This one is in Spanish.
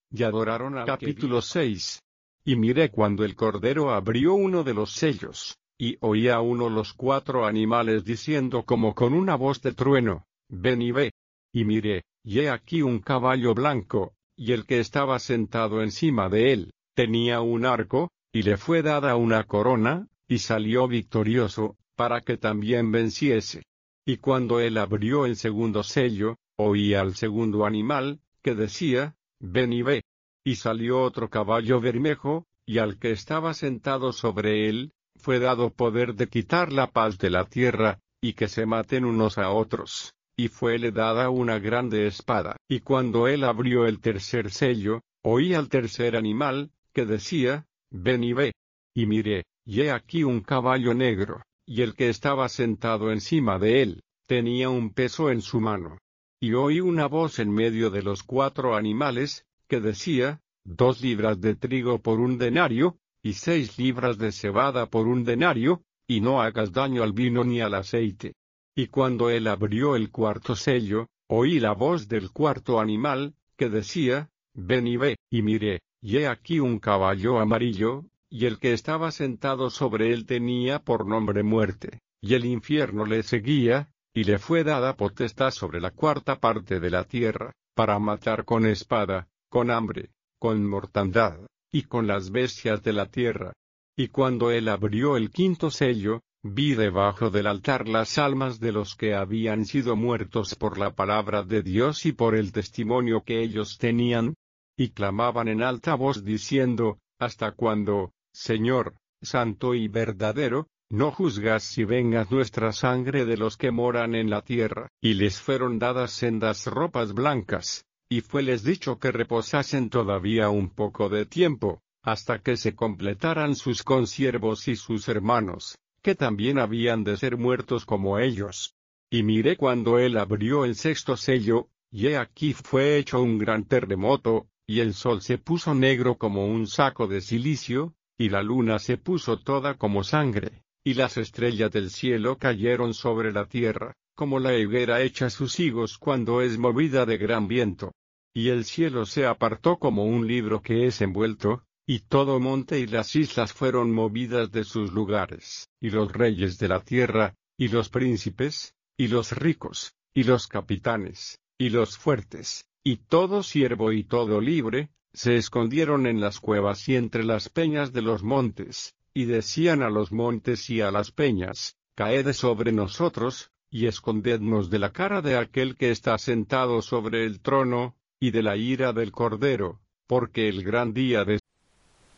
y adoraron al capítulo 6. Y miré cuando el Cordero abrió uno de los sellos, y oí a uno los 4 animales diciendo como con una voz de trueno: Ven y ve. Y miré, y he aquí un caballo blanco, y el que estaba sentado encima de él, tenía un arco, y le fue dada una corona, y salió victorioso, para que también venciese. Y cuando él abrió el segundo sello, oí al segundo animal, que decía: Ven y ve. Y salió otro caballo bermejo, y al que estaba sentado sobre él, fue dado poder de quitar la paz de la tierra, y que se maten unos a otros, y fuele dada una grande espada. Y cuando él abrió el tercer sello, oí al tercer animal, que decía: Ven y ve. Y miré, y he aquí un caballo negro, y el que estaba sentado encima de él, tenía un peso en su mano. Y oí una voz en medio de los 4 animales, que decía: 2 libras de trigo por 1 denario, y 6 libras de cebada por 1 denario, y no hagas daño al vino ni al aceite. Y cuando él abrió el cuarto sello, oí la voz del cuarto animal, que decía: Ven y ve. Y miré, y he aquí un caballo amarillo, y el que estaba sentado sobre él tenía por nombre Muerte, y el infierno le seguía, y le fue dada potestad sobre la 4ª parte de la tierra, para matar con espada, con hambre, con mortandad, y con las bestias de la tierra. Y cuando él abrió el quinto sello, vi debajo del altar las almas de los que habían sido muertos por la palabra de Dios y por el testimonio que ellos tenían, y clamaban en alta voz diciendo: ¿Hasta cuándo, Señor, santo y verdadero, no juzgas y vengas nuestra sangre de los que moran en la tierra? Y les fueron dadas sendas ropas blancas, y fueles dicho que reposasen todavía un poco de tiempo, hasta que se completaran sus consiervos y sus hermanos, que también habían de ser muertos como ellos. Y miré cuando él abrió el sexto sello, y he aquí fue hecho un gran terremoto, y el sol se puso negro como un saco de cilicio, y la luna se puso toda como sangre, y las estrellas del cielo cayeron sobre la tierra, como la higuera echa sus higos cuando es movida de gran viento. Y el cielo se apartó como un libro que es envuelto, y todo monte y las islas fueron movidas de sus lugares, y los reyes de la tierra, y los príncipes, y los ricos, y los capitanes, y los fuertes, y todo siervo y todo libre, se escondieron en las cuevas y entre las peñas de los montes, y decían a los montes y a las peñas: Caed sobre nosotros, y escondednos de la cara de aquel que está sentado sobre el trono, y de la ira del Cordero, porque el gran día de